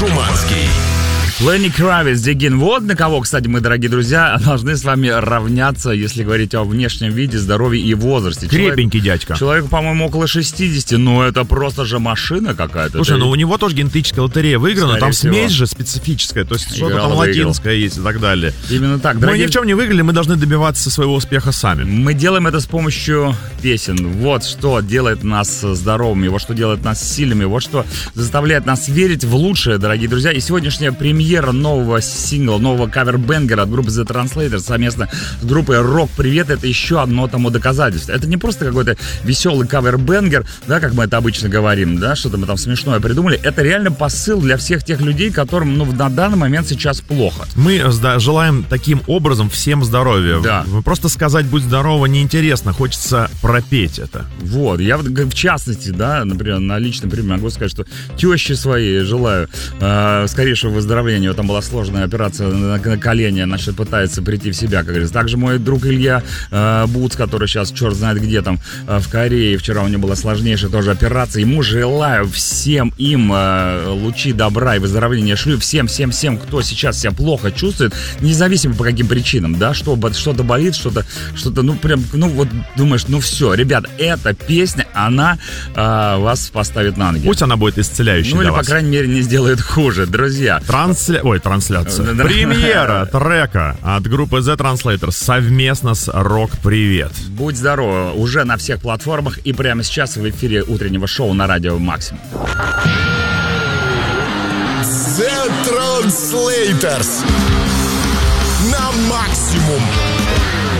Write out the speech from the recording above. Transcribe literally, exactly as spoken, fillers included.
Шуманский. Ленни Кравиц, Дигин. Вот на кого, кстати, мы, дорогие друзья, должны с вами равняться, если говорить о внешнем виде, здоровье и возрасте. Крепенький Человек, дядька. Человеку, по-моему, около шестидесяти, но это просто же машина какая-то. Слушай, это... ну у него тоже генетическая лотерея выиграна, Скорее там всего. смесь же специфическая, то есть что-то Играл, там выиграл. латинское есть и так далее. Именно так, Мы дорогие... ни в чем не выиграли, мы должны добиваться своего успеха сами. Мы делаем это с помощью песен. Вот что делает нас здоровыми, вот что делает нас сильными, вот что заставляет нас верить в лучшее, дорогие друзья. И сегодняшняя премьера нового сингла, нового кавер-бенгера от группы The Translators совместно с группой Rock Привет, это еще одно тому доказательство. Это не просто какой-то веселый кавер-бенгер, да, как мы это обычно говорим, да, что-то мы там смешное придумали. Это реально посыл для всех тех людей, которым, ну, на данный момент сейчас плохо. Мы да, желаем таким образом всем здоровья. Да. Просто сказать «будь здорова» неинтересно, хочется пропеть это. Вот, я в частности, да, например, на личном примере могу сказать, что теще своей желаю э, скорейшего выздоровления. У него там была сложная операция на, на колени, значит, пытается прийти в себя, как говорится. Также мой друг Илья э, Буц, который сейчас черт знает где там, э, в Корее, вчера у него была сложнейшая тоже операция. Ему желаю всем им э, лучи добра и выздоровления. Шлю всем, всем, всем, кто сейчас себя плохо чувствует, независимо по каким причинам, да, что, что-то болит, что-то, что-то, ну, прям, ну, вот думаешь, ну, все, ребят, эта песня, она э, вас поставит на ноги. Пусть она будет исцеляющей Ну, для или, вас. по крайней мере, не сделает хуже, друзья. Трансля... Ой, трансляция. Да. Премьера трека от группы The Translators совместно с Rock Привет. Будь здоров, уже на всех платформах и прямо сейчас в эфире утреннего шоу на радио Максимум. The Translators на максимум.